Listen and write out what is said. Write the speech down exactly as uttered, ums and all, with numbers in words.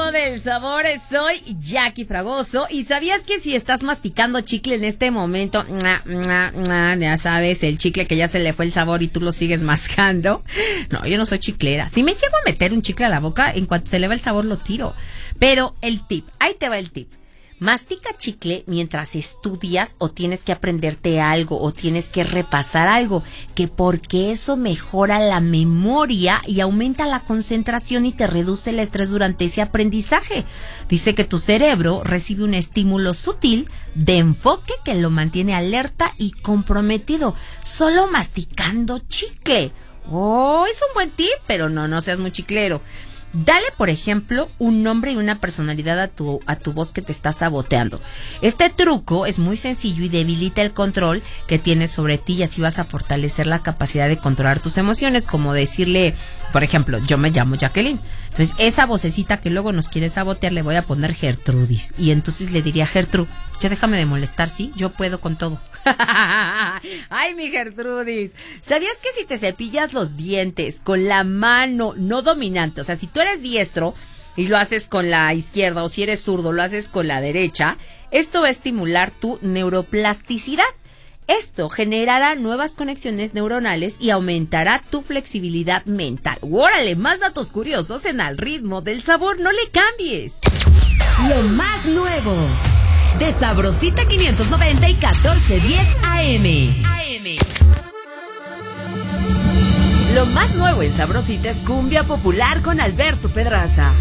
ritmo del sabor, soy Jackie Fragoso. ¿Y sabías que si estás masticando chicle en este momento, ya sabes, el chicle que ya se le fue el sabor y tú lo sigues mascando? No, yo no soy chiclera. Si me llego a meter un chicle a la boca, en cuanto se le va el sabor lo tiro. Pero el tip, ahí te va el tip. Mastica chicle mientras estudias o tienes que aprenderte algo o tienes que repasar algo, que porque eso mejora la memoria y aumenta la concentración y te reduce el estrés durante ese aprendizaje. Dice que tu cerebro recibe un estímulo sutil de enfoque que lo mantiene alerta y comprometido, solo masticando chicle. Oh, es un buen tip, pero no, no seas muy chiclero. Dale, por ejemplo, un nombre y una personalidad a tu, a tu voz que te está saboteando. Este truco es muy sencillo y debilita el control que tienes sobre ti y así vas a fortalecer la capacidad de controlar tus emociones, como decirle, por ejemplo, yo me llamo Jacqueline. Entonces, esa vocecita que luego nos quiere sabotear le voy a poner Gertrudis. Y entonces le diría, Gertrude, ya déjame de molestar, ¿sí? Yo puedo con todo. Ay, mi Gertrudis. ¿Sabías que si te cepillas los dientes con la mano no dominante, o sea, si tú eres diestro y lo haces con la izquierda o si eres zurdo lo haces con la derecha, esto va a estimular tu neuroplasticidad? Esto generará nuevas conexiones neuronales y aumentará tu flexibilidad mental. ¡Órale! Más datos curiosos en Al Ritmo del Sabor. ¡No le cambies! Lo más nuevo de Sabrosita quinientos noventa y catorce diez A M. Lo más nuevo en Sabrosita es cumbia popular con Alberto Pedraza.